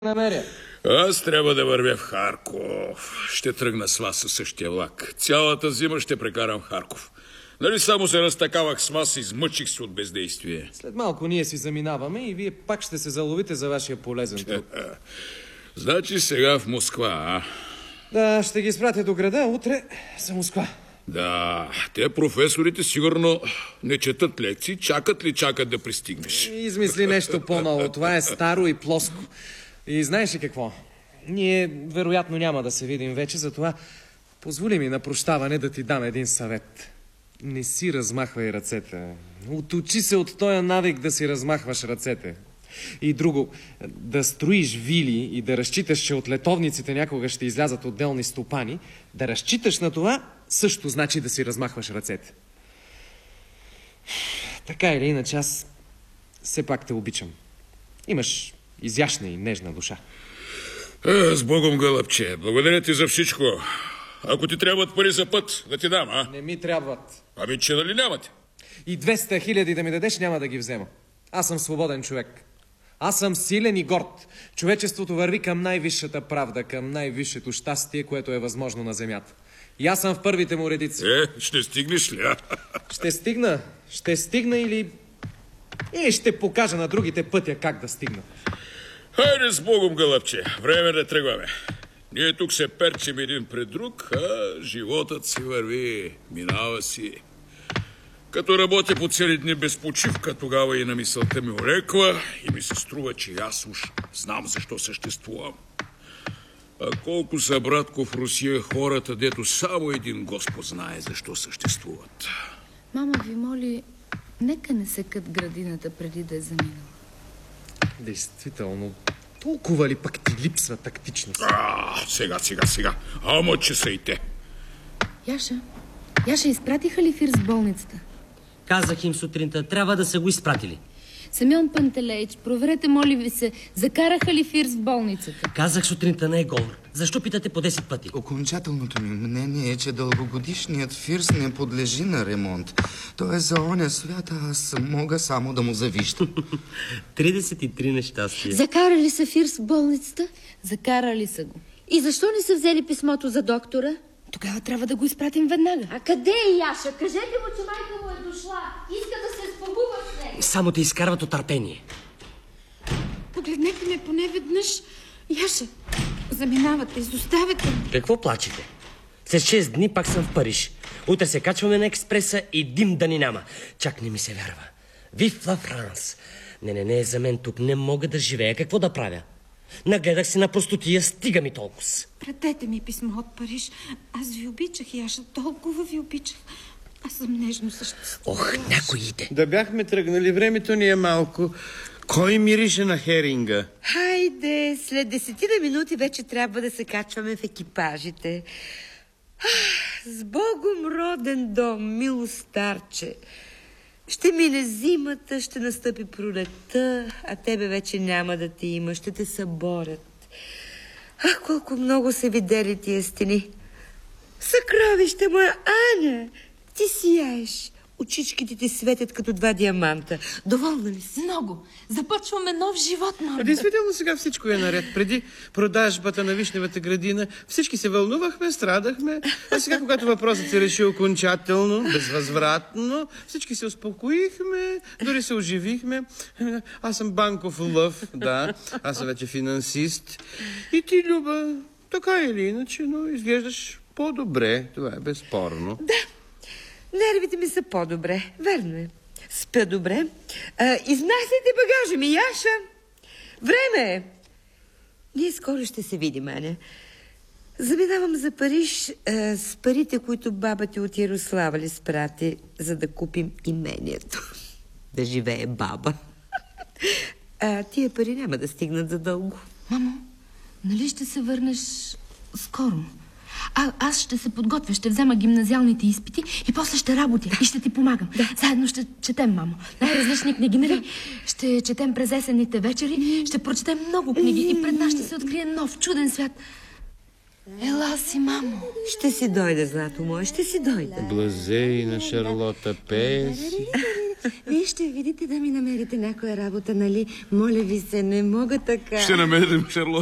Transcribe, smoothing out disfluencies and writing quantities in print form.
намеря. Аз трябва да вървя в Харков. Ще тръгна с вас със същия влак. Цялата зима ще прекарам в Харков. Нали само се разтакавах с вас, измъчих се от бездействие. След малко ние си заминаваме и вие пак ще се заловите за вашия полезен труд. Значи сега в Москва, а? Да, ще ги изпратя до града, утре за Москва. Да, те професорите сигурно не четат лекции, чакат да пристигнеш. Измисли нещо по-ново, това е старо и плоско. И знаеш ли какво? Ние вероятно няма да се видим вече, затова позволи ми на прощаване да ти дам един съвет. Не си размахвай ръцете. Отучи се от този навик да си размахваш ръцете. И друго, да строиш вили и да разчиташ, че от летовниците някога ще излязат отделни стопани, да разчиташ на това, също значи да си размахваш ръцете. Така или иначе, аз все пак те обичам. Имаш изящна и нежна душа. С Богом, гълъбче, благодаря ти за всичко. Ако ти трябват пари за път, да ти дам, а? Не ми трябват. Ами че нали нямате? И 200 000 да ми дадеш, няма да ги взема. Аз съм свободен човек. Аз съм силен и горд. Човечеството върви към най-висшата правда, към най-висшето щастие, което е възможно на земята. И аз съм в първите му редици. Ще стигнеш ли, а? Ще стигна или ще покажа на другите пътя как да стигна. Хайде с Богом, гълъбче, време да тръгваме. Ние тук се перчим един пред друг, а животът си върви, минава си. Като работя по цели дни без почивка, тогава и на мисълта ми олеква и ми се струва, че аз уж знам защо съществувам. А колко са, братко, в Русия хората, дето само един Господ знае защо съществуват. Мама ви моли, нека не секат градината преди да е заминала. Действително, толкова ли пък ти липсва тактичност? Сега. Ама че са и те. Яша, изпратиха ли Фирс в болницата? Казах им сутринта, трябва да са го изпратили. Семен Пантелеич, проверете, моли ви се, закараха ли Фирс в болницата? Казах сутринта на Егор. Защо питате по 10 пъти? Окончателното ми мнение е, че дългогодишният Фирс не подлежи на ремонт. Той е за оня свят, аз мога само да му завиждам. 33 нещастия. Закарали са Фирс в болницата? Закарали са го. И защо не са взели писмото за доктора? Тогава трябва да го изпратим веднага. А къде е Яша? Кажете му, че майка му е дошла. Иска да се спогува с него. Само те изкарват от търпение. Погледнете ме поне веднъж. Яша, заминавате, изоставяте. Какво плачете? След 6 дни пак съм в Париж. Утре се качваме на експреса и дим да ни няма. Чак не ми се вярва. Вив ла Франс. Не, за мен тук не мога да живея. Какво да правя? Нагледах се на простотия, стига ми толкова. Пратете ми писмо от Париж. Аз ви обичах, Яша, толкова ви обичах. Аз съм нежно същество. Ох, някой иде. Да бяхме тръгнали, времето ни е малко. Кой мирише на херинга? Хайде, след 10 минути вече трябва да се качваме в екипажите. С Богом роден дом, мило старче. Ще мине зимата, ще настъпи пролетта, а тебе вече няма да ти има, ще те съборят. Колко много са видели тия стени. Съкровище моя Аня, ти сияеш. Очичките ти светят като 2 диаманта. Доволна ли си? Много. Започваме нов живот, мама. Действително сега всичко е наред. Преди продажбата на вишневата градина всички се вълнувахме, страдахме. А сега, когато въпросът се реши окончателно, безвъзвратно, всички се успокоихме, дори се оживихме. Аз съм банков лъв, да. Аз съм вече финансист. И ти, Люба, така или иначе, но изглеждаш по-добре. Това е безспорно. Да. Нервите ми са по-добре. Верно е. Спя добре. Изнасяйте багажа ми, Яша. Време е. Ние скоро ще се видим, Аня. Заминавам за Париж с парите, които баба ти от Ярослава ли спрати, за да купим имението. Да живее баба. Тия пари няма да стигнат за дълго. Мамо, нали ще се върнеш скоро? Аз ще се подготвя, ще взема гимназиалните изпити и после ще работя и ще ти помагам. Да. Заедно ще четем, мамо. Най-различни книги, нали? Ще четем през есенните вечери, ще прочетем много книги и пред нас ще се открие нов, чуден свят. Ела си, мамо. Ще си дойде, злато мое, ще си дойде. Блазей на Шарлота Песи. Вие ще видите да ми намерите някоя работа, нали? Моля ви се, не мога така. Ще намерим, Шарлот.